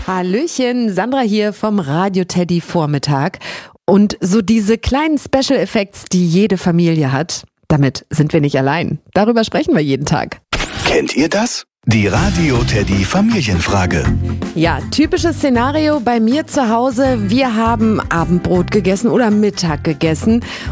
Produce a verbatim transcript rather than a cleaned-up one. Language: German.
Hallöchen, Sandra hier vom Radio Teddy Vormittag. Und so diese kleinen Special Effects, die jede Familie hat, damit sind wir nicht allein. Darüber sprechen wir jeden Tag. Kennt ihr das? Die Radio Teddy Familienfrage. Ja, typisches Szenario bei mir zu Hause. Wir haben Abendbrot gegessen oder Mittag gegessen